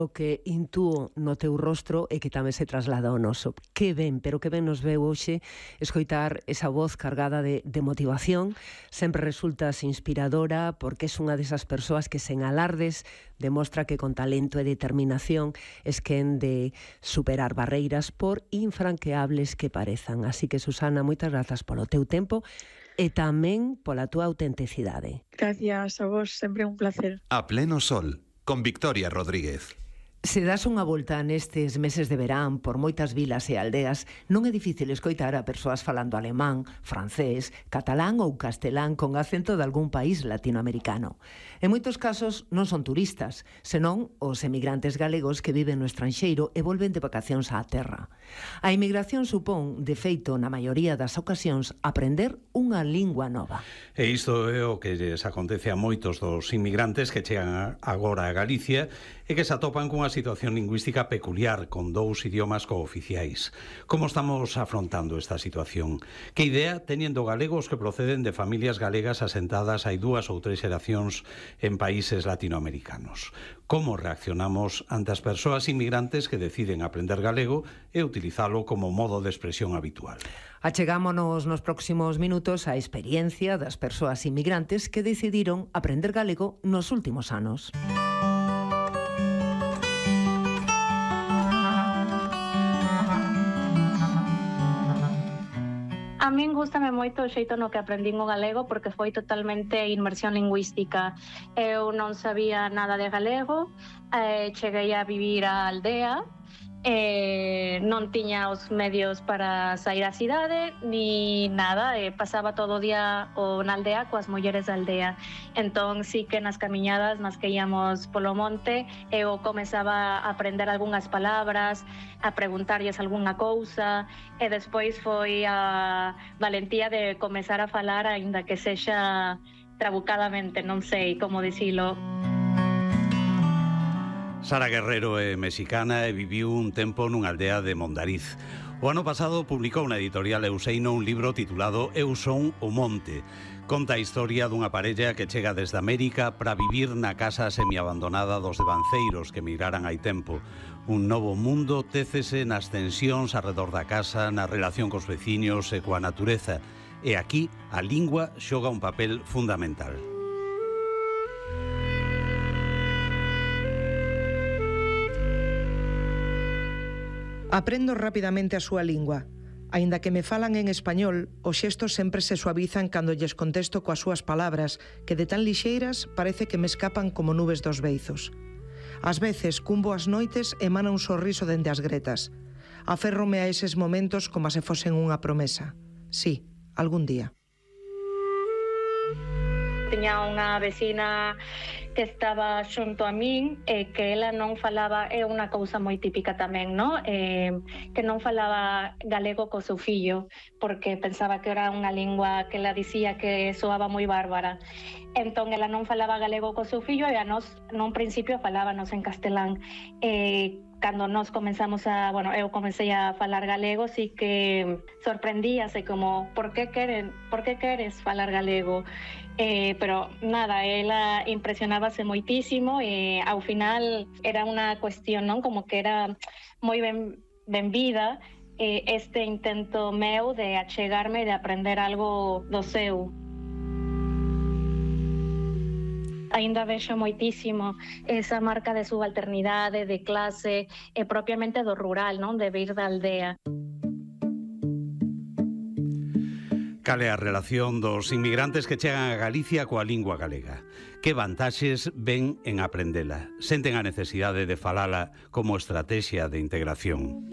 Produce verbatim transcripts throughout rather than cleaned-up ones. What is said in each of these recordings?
O que intúo no teu rostro e que tamén se traslada ao noso. Que ben, pero que ben nos veu hoxe escoitar esa voz cargada de, de motivación. Sempre resultas inspiradora porque es unha desas persoas que sen alardes demostra que con talento e determinación es quen de superar barreiras por infranqueables que parezan. Así que, Susana, moitas grazas polo teu tempo e tamén pola túa autenticidade. Gracias a vos, sempre un placer. A pleno sol, con Victoria Rodríguez. Se das unha volta nestes meses de verán por moitas vilas e aldeas, non é difícil escoitar a persoas falando alemán, francés, catalán ou castelán con acento de algún país latinoamericano. En moitos casos non son turistas, senón os emigrantes galegos que viven no estranxeiro e volven de vacacións á terra. A inmigración supón, de feito, na maioría das ocasións, aprender unha lingua nova. E isto é o que lles acontece a moitos dos inmigrantes que chegan agora a Galicia e que se atopan cunha situación lingüística peculiar con dous idiomas cooficiais. Como estamos afrontando esta situación? Que idea teniendo galegos que proceden de familias galegas asentadas hai dúas ou tres xeracións en países latinoamericanos? Como reaccionamos ante as persoas inmigrantes que deciden aprender galego e utilizalo como modo de expresión habitual? Achegámonos nos próximos minutos á experiencia das persoas inmigrantes que decidiron aprender galego nos últimos anos. A min gústame moito o xeito no que aprendín o galego porque foi totalmente inmersión lingüística. Eu non sabía nada de galego, eh, cheguei a vivir á aldea, eh, non tiña os medios para sair á cidade ni nada, eh, pasaba todo o día o na aldea coas mulleres da aldea. Entón sí que nas camiñadas nas que íamos polo monte eu comezaba a aprender algunhas palabras, a preguntarlles algunha cousa e despois foi a valentía de comezar a falar aínda que sexa trabucadamente, non sei como dicilo. Sara Guerrero é mexicana e viviu un tempo nunha aldea de Mondariz. O ano pasado publicou na editorial Euseino un libro titulado Eu son o monte. Conta a historia dunha parella que chega desde América para vivir na casa semiabandonada dos devanceiros que migraran hai tempo. Un novo mundo técese nas tensións arredor da casa, na relación cos veciños e coa natureza. E aquí a lingua xoga un papel fundamental. Aprendo rapidamente a súa lingua. Aínda que me falan en español, os xestos sempre se suavizan cando lles contesto coas súas palabras, que de tan lixeiras parece que me escapan como nubes dos beizos. Ás veces, cun boas noites, emana un sorriso dende as gretas. Aférrome a eses momentos como se fosen unha promesa. Sí, algún día. Tiña unha vecina que estaba xunto a min e que ela non falaba, é unha cousa moi típica tamén, no? Eh, que non falaba galego co seu fillo porque pensaba que era unha lingua que ela dicía que soaba moi bárbara. Entón ela non falaba galego co seu fillo e a nos, nun principio falábanos en castelán. Eh, cando nos comenzamos a, bueno, eu comecei a falar galego, sí que sorprendíase como, por que queren, por que queres falar galego? Eh, pero nada, ela impresionábase moitísimo e ao final era unha cuestión, non? Como que era moi ben, benvida eh, este intento meu de achegarme e de aprender algo do seu. Ainda vexo moitísimo esa marca de subalternidade, de clase e propiamente do rural, non? De vir da aldea. Cal é a relación dos inmigrantes que chegan a Galicia coa lingua galega? Que vantaxes ven en aprendela? Senten a necesidade de falala como estrategia de integración?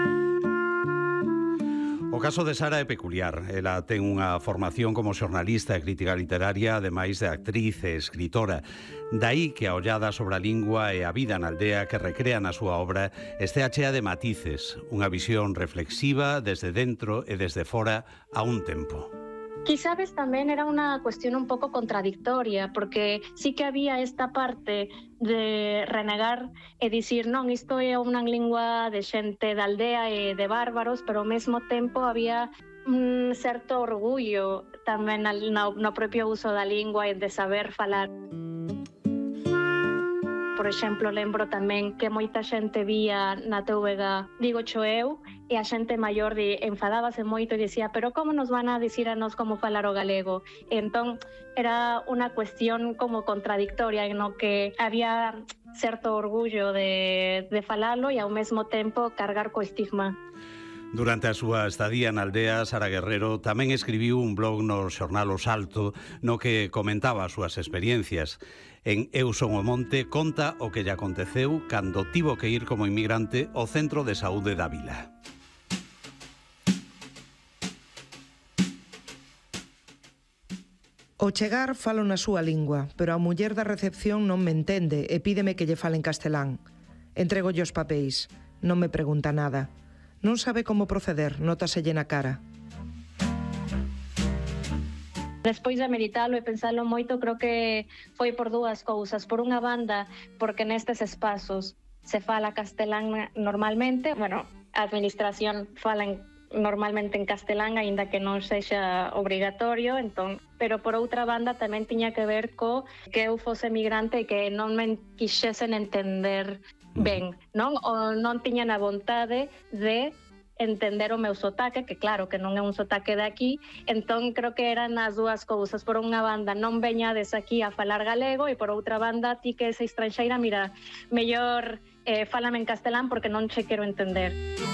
O caso de Sara é peculiar. Ela ten unha formación como xornalista e crítica literaria, ademais de actriz e escritora. Daí que a ollada sobre a lingua e a vida na aldea que recrea na súa obra estea chea de matices, unha visión reflexiva desde dentro e desde fora a un tempo. Quizás tamén era unha cuestión un pouco contradictoria, porque sí que había esta parte de renegar e dicir non, isto é unha lingua de xente da aldea e de bárbaros, pero ao mesmo tempo había un certo orgullo tamén no, no propio uso da lingua e de saber falar. por exemplo, lembro tamén que moita xente vía na T V G, digo cho eu, e a xente maior de, enfadábase moito e dicía, pero como nos van a dicir a nos como falar o galego? E entón era unha cuestión como contradictoria, en no que había certo orgullo de, de falalo e ao mesmo tempo cargar co estigma. Durante a súa estadía na aldea, Sara Guerrero tamén escribiu un blog no xornal O Salto no que comentaba as súas experiencias. En Eu son o Monte conta o que lle aconteceu cando tivo que ir como inmigrante ao Centro de Saúde da Vila. Ao chegar falo na súa lingua, pero a muller da recepción non me entende e pídeme que lle fale en castelán. Entregolle os papéis, non me pregunta nada. Non sabe como proceder, nótaselle na cara. Despois de meditalo e pensalo moito, creo que foi por dúas cousas. Por unha banda, porque nestes espazos se fala castelán normalmente, bueno, a administración fala en, normalmente en castelán, aínda que non sexa obrigatorio, entón, pero por outra banda tamén tiña que ver co que eu fose migrante e que non me quixesen entender ben, non? O non tiñan a vontade de entender o meu sotaque, que claro que non é un sotaque de aquí, entón creo que eran as dúas cousas. Por unha banda, non veñades aquí a falar galego, e por outra banda, ti que és estranxeira, mira, mellor eh, fálame en castelán porque non che quero entender.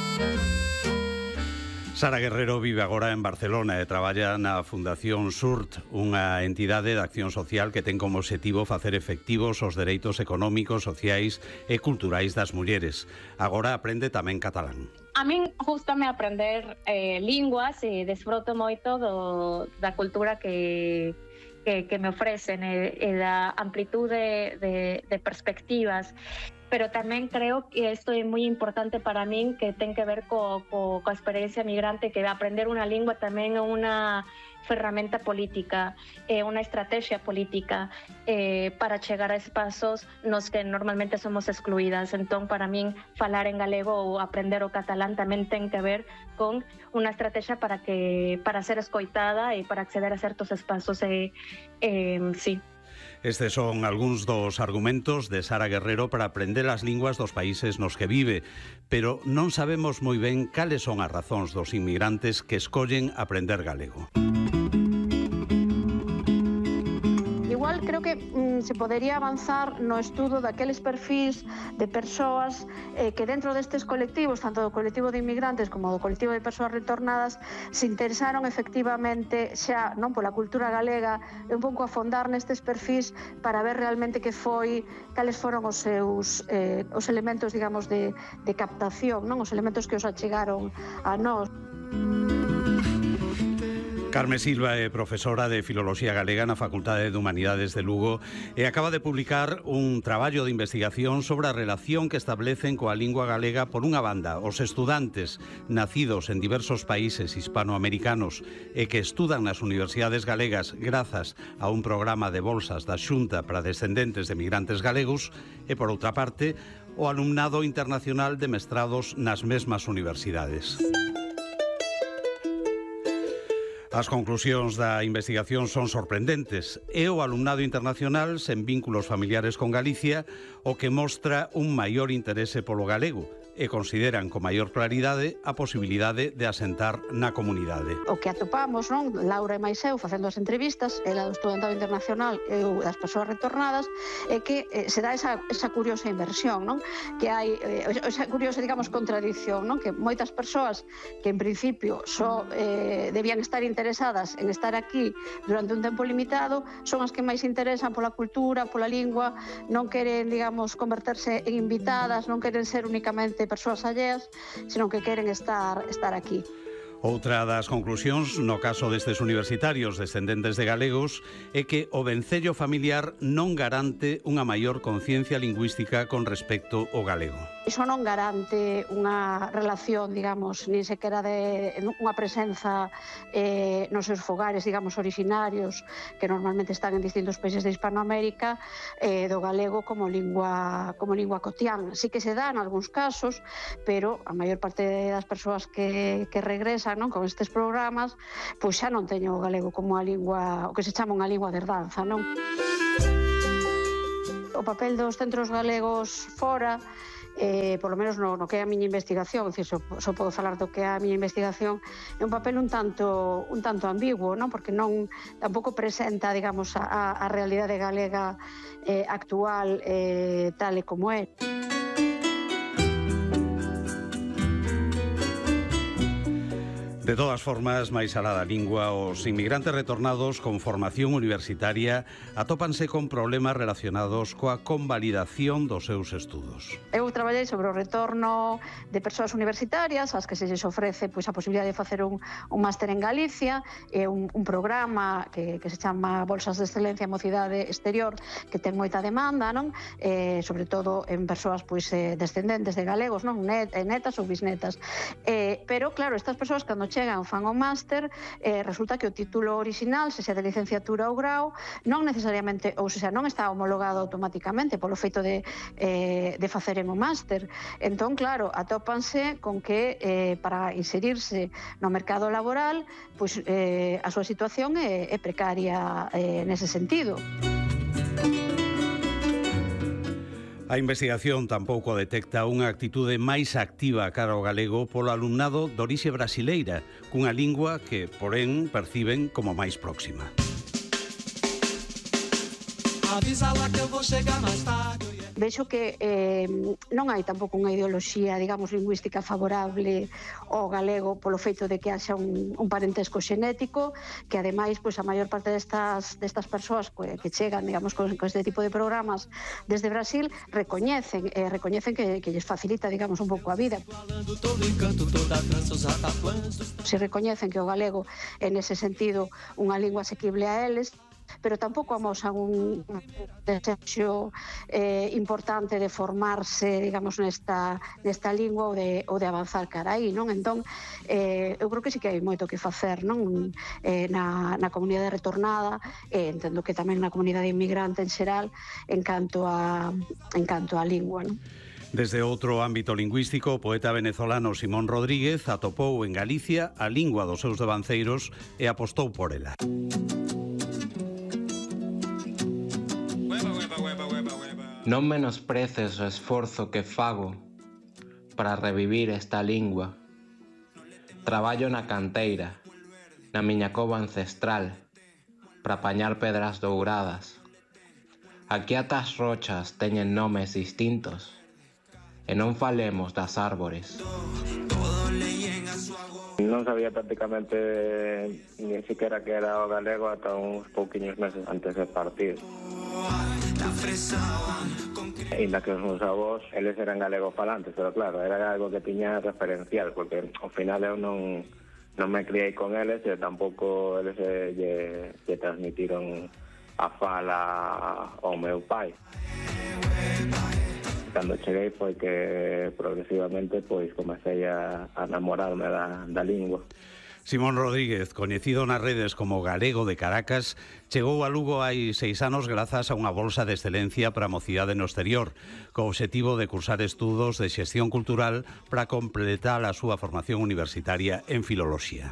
Sara Guerrero vive agora en Barcelona e traballa na Fundación SURT, unha entidade de acción social que ten como obxectivo facer efectivos os dereitos económicos, sociais e culturais das mulleres. Agora aprende tamén catalán. A min gustame aprender eh, linguas e desfruto moito do, da cultura que, que, que me ofrecen e, e da amplitude de, de perspectivas. Pero tamén creo que isto é moi importante para min, que ten que ver co, co, coa experiencia migrante, que aprender unha lingua tamén é unha ferramenta política, é unha estrategia política eh, para chegar a espazos nos que normalmente somos excluídas. Entón, para min, falar en galego ou aprender o catalán tamén ten que ver con unha estrategia para que para ser escoitada e para acceder a certos espazos. E, eh, sí. Estes son algúns dos argumentos de Sara Guerrero para aprender as linguas dos países nos que vive, pero non sabemos moi ben cales son as razóns dos inmigrantes que escollen aprender galego. Igual creo que mm, se podería avanzar no estudo daqueles perfis de persoas eh, que dentro destes colectivos, tanto do colectivo de inmigrantes como do colectivo de persoas retornadas, se interesaron efectivamente xa non pola cultura galega e un pouco afondar nestes perfis para ver realmente que foi, cales foron os seus eh, os elementos, digamos, de, de captación, non os elementos que os achegaron a nós. Carme Silva é profesora de Filoloxía Galega na Facultade de Humanidades de Lugo e acaba de publicar un traballo de investigación sobre a relación que establecen coa lingua galega por unha banda os estudantes nacidos en diversos países hispanoamericanos e que estudan nas universidades galegas grazas a un programa de bolsas da Xunta para descendentes de migrantes galegos e, por outra parte, o alumnado internacional de mestrados nas mesmas universidades. As conclusións da investigación son sorprendentes. É o alumnado internacional sen vínculos familiares con Galicia o que mostra un maior interese polo galego e consideran con maior claridade a posibilidade de asentar na comunidade. O que atopamos, non, Laura e máis eu facendo as entrevistas, ela do estudantado internacional e eu das persoas retornadas, é que eh, se dá esa, esa curiosa inversión, non? Que hai eh, esa curiosa, digamos, contradicción, non? Que moitas persoas que en principio só eh, debían estar interesadas en estar aquí durante un tempo limitado son as que máis interesan pola cultura, pola lingua, non queren, digamos, converterse en invitadas, non queren ser únicamente persoas alleas, senón que queren estar, estar aquí. Outra das conclusións, no caso destes universitarios descendentes de galegos, é que o vencello familiar non garante unha maior conciencia lingüística con respecto ao galego. Iso non garante unha relación, digamos, nin sequera de unha presenza eh, nos seus fogares, digamos, originarios, que normalmente están en distintos países de Hispanoamérica, eh, do galego como lingua, como lingua cotián. Sí que se dá en algúns casos, pero a maior parte das persoas que, que regresan, non, con estes programas, pois xa non teño o galego como a lingua, o que se chama unha lingua de herdanza, non? O o papel dos centros galegos fora, eh, por lo menos no, no que é a miña investigación, decir, só, só podo falar do que é a miña investigación, é un papel un tanto un tanto ambiguo, non? Porque non tampouco presenta, digamos, a, a realidade galega eh, actual eh, tal e como é. De todas formas, máis alá da lingua, os inmigrantes retornados con formación universitaria atópanse con problemas relacionados coa convalidación dos seus estudos. Eu traballei sobre o retorno de persoas universitarias ás que se lles ofrece pois, a posibilidade de facer un, un máster en Galicia, e un, un programa que, que se chama Bolsas de Excelencia e Mocidade Exterior, que ten moita demanda, non? Eh, sobre todo en persoas pois, eh, descendentes de galegos, non? Net, netas ou bisnetas. Eh, pero, claro, estas persoas cando chegan fan o máster, eh, resulta que o título original, se xa de licenciatura ou grau, non necesariamente, ou seja, non está homologado automáticamente polo feito de, eh, de faceren o máster. Entón, claro, atópanse con que eh, para inserirse no mercado laboral, pois eh, a súa situación é, é precaria eh, nese sentido. A investigación tampouco detecta unha actitude máis activa cara ao galego polo alumnado de orixe brasileira, cunha lingua que, porén, perciben como máis próxima. Avísala que eu vou chegar máis tarde. Vexo que eh, non hai tampouco unha ideoloxía, digamos, lingüística favorable ao galego polo feito de que haxa un, un parentesco xenético, que ademais, pois, a maior parte destas, destas persoas que, que chegan, digamos, con, con este tipo de programas desde Brasil, recoñecen, eh, recoñecen que, que lles facilita, digamos, un pouco a vida. Se recoñecen que o galego é, nese sentido, unha lingua asequible a eles, pero tampouco amosan un desexo eh, importante de formarse, digamos, nesta, nesta lingua ou de, ou de avanzar cara aí, non? Entón, eh, eu creo que sí que hai moito que facer, non? Eh, na, na comunidade retornada, e eh, entendo que tamén na comunidade inmigrante en xeral, en canto a, en canto a lingua, non? Desde outro ámbito lingüístico, o poeta venezolano Simón Rodríguez atopou en Galicia a lingua dos seus devanceiros e apostou por ela. Non menospreces o esforzo que fago para revivir esta lingua. Traballo na canteira, na miña cova ancestral, para apañar pedras douradas. Aquí ata as rochas teñen nomes distintos, e non falemos das árbores. Non sabía prácticamente ni siquiera que era o galego ata uns pouquiños meses antes de partir. Ainda que os meus avós, eles eran galegofalantes, pero claro, era algo que tiña referencial, porque ao final eu non, non me criei con eles e tampouco eles eh, lle, lle transmitiron a fala ao meu pai. Cando cheguei foi que progresivamente pois comecei a, a namorarme da, da lingua. Simón Rodríguez, coñecido nas redes como Galego de Caracas, chegou a Lugo hai seis anos grazas a unha bolsa de excelencia para a mocidade no exterior, co obxectivo de cursar estudos de xestión cultural para completar a súa formación universitaria en filoloxía.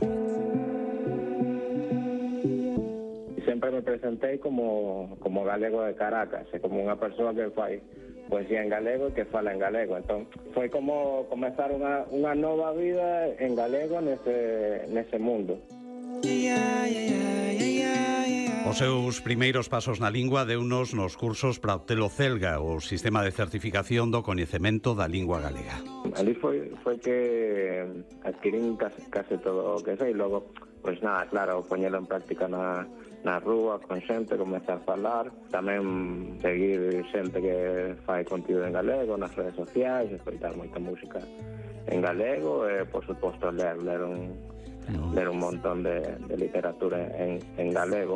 Sempre me presentei como, como galego de Caracas, e como unha persoa que fai poesía en galego e que fala en galego. Entón, foi como comezar unha, unha nova vida en galego nese, nese mundo. Os seus primeiros pasos na lingua deunos nos cursos para obter o CELGA, o Sistema de Certificación do Coñecemento da Lingua Galega. Ali foi, foi que adquirín case, case todo o que sei. Logo, pois nada, claro, poñelo en práctica na, na rúa, con xente, comezar a falar. Tamén seguir xente que fai contido en galego nas redes sociais, escoitar moita música en galego e, por suposto, ler, ler un... No. ler un montón de, de literatura en, en galego.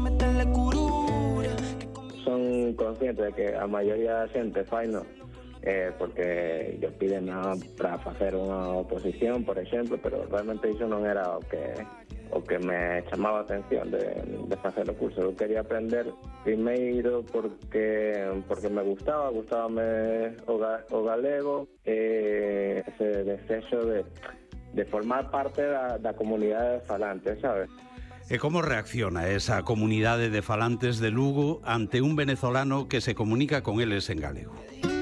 Son consciente de que a maioría da xente fai no eh, porque yo piden para facer unha oposición, por exemplo, pero realmente iso non era o que o que me chamaba a atención de, de facer o curso. Eu quería aprender primeiro porque porque me gustaba, gustábame o, ga, o galego e eh, ese desexo de de formar parte da, da comunidade falante, sabes? E como reacciona esa comunidade de falantes de Lugo ante un venezolano que se comunica con eles en galego?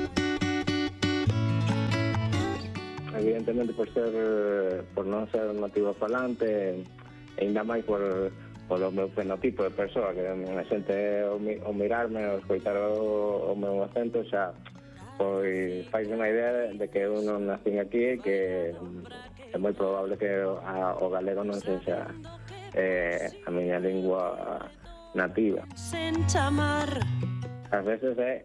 Evidentemente, por ser, por non ser nativo falante, e ainda máis por, por o meu fenotipo de persoa, que a xente ao, ao mirarme, ao escoitar o, o meu acento, xa pois fai unha idea de que eu non nacín aquí e que é moi probable que a, o galego non sexa eh, a miña lingua nativa. Ás veces é